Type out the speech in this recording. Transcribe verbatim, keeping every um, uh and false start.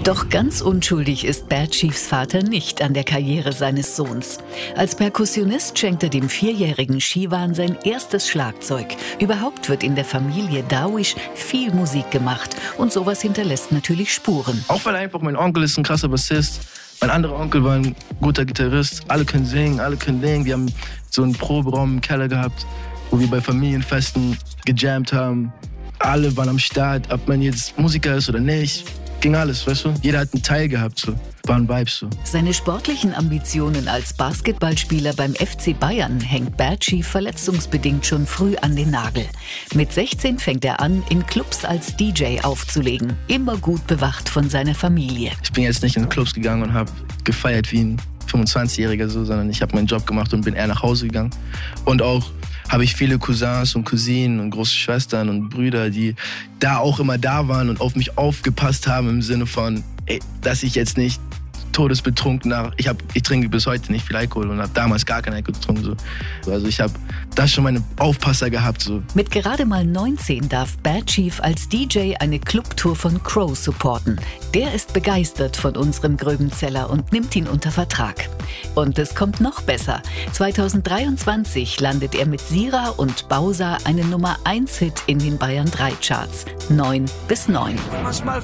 Doch ganz unschuldig ist Bad Chiefs Vater nicht an der Karriere seines Sohns. Als Perkussionist schenkt er dem vierjährigen Shivan sein erstes Schlagzeug. Überhaupt wird in der Familie Darwish viel Musik gemacht und sowas hinterlässt natürlich Spuren. Auch weil einfach mein Onkel ist ein krasser Bassist, mein anderer Onkel war ein guter Gitarrist. Alle können singen, alle können singen. Wir haben so einen Proberaum im Keller gehabt, wo wir bei Familienfesten gejammt haben. Alle waren am Start, ob man jetzt Musiker ist oder nicht. Ging alles, weißt du? Jeder hat einen Teil gehabt, so. Waren Vibes, so. Seine sportlichen Ambitionen als Basketballspieler beim F C Bayern hängt Bad Chief verletzungsbedingt schon früh an den Nagel. Mit sechzehn fängt er an, in Clubs als D J aufzulegen. Immer gut bewacht von seiner Familie. Ich bin jetzt nicht in Clubs gegangen und habe gefeiert wie ein fünfundzwanzigjähriger, so, sondern ich habe meinen Job gemacht und bin eher nach Hause gegangen. Und auch habe ich viele Cousins und Cousinen und große Schwestern und Brüder, die da auch immer da waren und auf mich aufgepasst haben im Sinne von, ey, dass ich jetzt nicht todesbetrunken nach... Ich, hab, ich trinke bis heute nicht viel Alkohol und habe damals gar keinen Alkohol getrunken. So. Also ich habe da schon meine Aufpasser gehabt. So. Mit gerade mal neunzehn darf Bad Chief als D J eine Clubtour von Crow supporten. Der ist begeistert von unserem Gröbenzeller und nimmt ihn unter Vertrag. Und es kommt noch besser. zweitausenddreiundzwanzig landet er mit Sira und Bowser einen Nummer eins Hit in den Bayern drei Charts. neun bis neun.